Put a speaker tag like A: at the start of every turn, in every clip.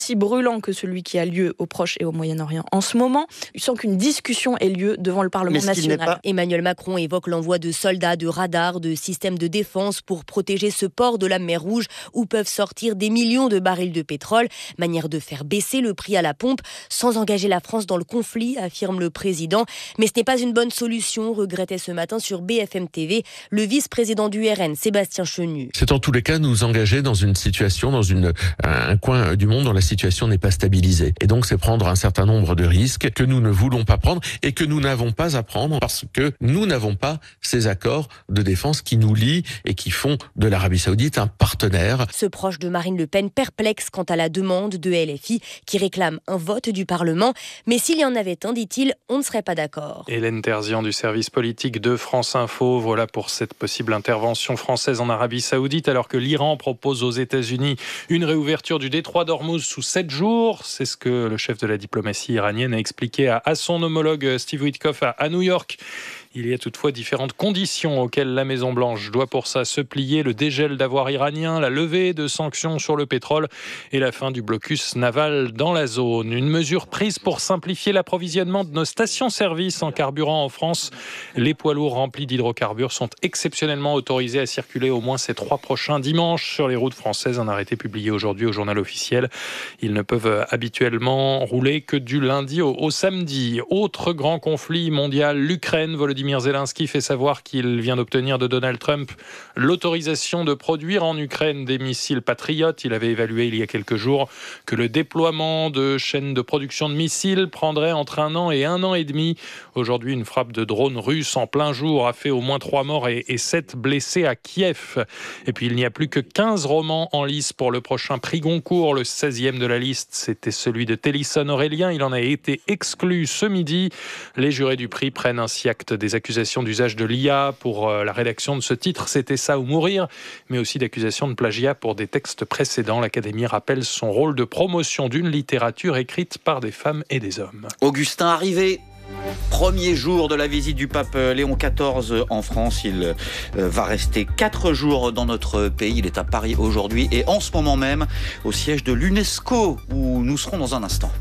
A: si brûlant que celui qui a lieu au Proche et au Moyen-Orient en ce moment, sans qu'une discussion ait lieu devant le Parlement national.
B: Emmanuel Macron évoque l'envoi de soldats, de radars, de systèmes de défense pour protéger ce port de la mer Rouge où peuvent sortir des millions de barils de pétrole. Manière de faire baisser le prix à la pompe sans engager la France dans le conflit, affirme le président. Mais ce n'est pas une bonne solution, regrettait ce matin sur BFM TV le vice-président du RN, Sébastien Chenu.
C: C'est en tous les cas nous engager dans une situation, dans un coin du monde dont la situation n'est pas stabilisée. Et donc c'est prendre un certain nombre de risques que nous ne voulons pas prendre et que nous n'avons pas à prendre parce que nous n'avons pas ces accords de défense qui nous lient et qui font de l'Arabie Saoudite un partenaire.
B: Ce proche de Marine Le Pen perplexe quant à la demande de LFI qui réclame un vote du Parlement. Mais s'il y en avait un, dit-il, on ne serait pas d'accord.
D: Hélène Terzian du service politique de France Info. Voilà pour cette possible intervention française en Arabie Saoudite alors que l'Iran propose aux États-Unis une réouverture du détroit d'Ormuz sous 7 jours. C'est ce que le chef de la diplomatie iranienne a expliqué à son homologue Steve Witkoff à New York. Il y a toutefois différentes conditions auxquelles la Maison-Blanche doit pour ça se plier. Le dégel d'avoirs iraniens, la levée de sanctions sur le pétrole et la fin du blocus naval dans la zone. Une mesure prise pour simplifier l'approvisionnement de nos stations-service en carburant en France. Les poids lourds remplis d'hydrocarbures sont exceptionnellement autorisés à circuler au moins ces 3 prochains dimanches sur les routes françaises. Un arrêté publié aujourd'hui au journal officiel. Ils ne peuvent habituellement rouler que du lundi au samedi. Autre grand conflit mondial, l'Ukraine. Volodymyr Zelensky fait savoir qu'il vient d'obtenir de Donald Trump l'autorisation de produire en Ukraine des missiles Patriot. Il avait évalué il y a quelques jours que le déploiement de chaînes de production de missiles prendrait entre 1 an et 1 an et demi. Aujourd'hui, une frappe de drone russe en plein jour a fait au moins 3 morts et 7 blessés à Kiev. Et puis il n'y a plus que 15 romans en lice pour le prochain prix Goncourt. Le 16e de la liste, c'était celui de Télisson Aurélien. Il en a été exclu ce midi. Les jurés du prix prennent ainsi acte des accusations d'usage de l'IA pour la rédaction de ce titre, C'était ça ou mourir, mais aussi d'accusations de plagiat pour des textes précédents. L'Académie rappelle son rôle de promotion d'une littérature écrite par des femmes et des hommes.
E: Augustin arrivé. Premier jour de la visite du pape Léon XIV en France. Il va rester 4 jours dans notre pays. Il est à Paris aujourd'hui et en ce moment même au siège de l'UNESCO où nous serons dans un instant.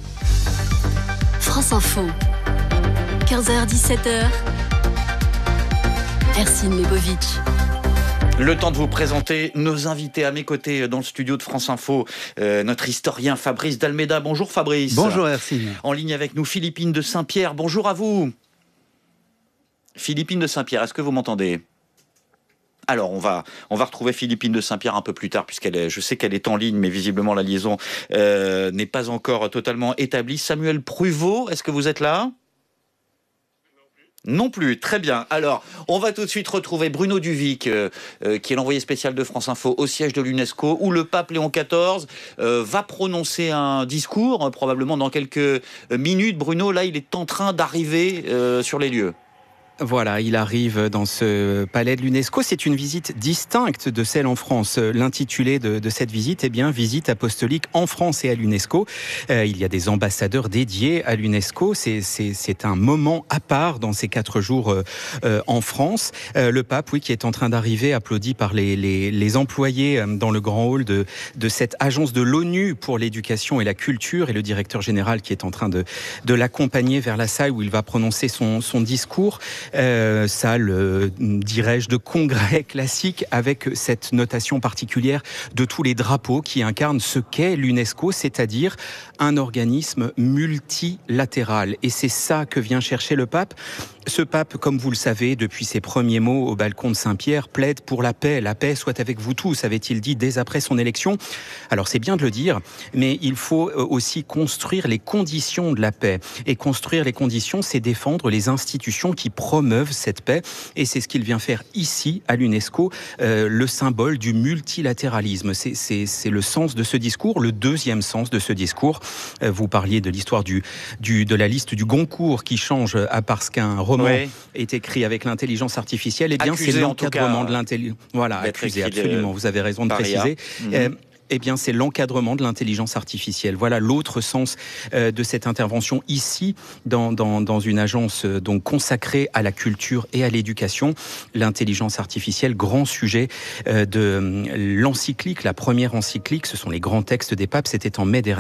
F: France Info, 15h-17h, Ercine Lebovic.
E: Le temps de vous présenter nos invités à mes côtés dans le studio de France Info, notre historien Fabrice Dalméda. Bonjour Fabrice.
G: Bonjour Ercine.
E: En ligne avec nous Philippine de Saint-Pierre. Bonjour à vous. Philippine de Saint-Pierre, est-ce que vous m'entendez ? Alors, on va retrouver Philippine de Saint-Pierre un peu plus tard, je sais qu'elle est en ligne, mais visiblement la liaison n'est pas encore totalement établie. Samuel Pruvot, est-ce que vous êtes là ? Non plus, très bien. Alors, on va tout de suite retrouver Bruno Duvic, qui est l'envoyé spécial de France Info au siège de l'UNESCO, où le pape Léon XIV va prononcer un discours, probablement dans quelques minutes. Bruno, là, il est en train d'arriver sur les lieux.
G: Voilà, il arrive dans ce palais de l'UNESCO. C'est une visite distincte de celle en France. L'intitulé de cette visite, visite apostolique en France et à l'UNESCO. Il y a des ambassadeurs dédiés à l'UNESCO. C'est un moment à part dans ces 4 jours en France. Le pape, qui est en train d'arriver, applaudi par les employés dans le grand hall de cette agence de l'ONU pour l'éducation et la culture, et le directeur général qui est en train de l'accompagner vers la salle où il va prononcer son discours. Salle, dirais-je, de congrès classique avec cette notation particulière de tous les drapeaux qui incarnent ce qu'est l'UNESCO, c'est-à-dire un organisme multilatéral. Et c'est ça que vient chercher le pape. Ce pape, comme vous le savez, depuis ses premiers mots au balcon de Saint-Pierre, plaide pour la paix. La paix soit avec vous tous, avait-il dit dès après son élection. Alors c'est bien de le dire, mais il faut aussi construire les conditions de la paix. Et construire les conditions, c'est défendre les institutions qui promeuvent cette paix. Et c'est ce qu'il vient faire ici, à l'UNESCO, le symbole du multilatéralisme. C'est le sens de ce discours, le deuxième sens de ce discours. Vous parliez de l'histoire de la liste du Goncourt qui change parce qu'un roman est écrit avec l'intelligence artificielle. Eh bien, accusé, c'est l'encadrement de l'intelligence. Voilà, accusé, absolument. Vous avez raison de préciser. Eh bien, c'est l'encadrement de l'intelligence artificielle. Voilà l'autre sens de cette intervention ici, dans une agence donc consacrée à la culture et à l'éducation. L'intelligence artificielle, grand sujet de l'encyclique, la première encyclique, ce sont les grands textes des papes, c'était en mai dernier.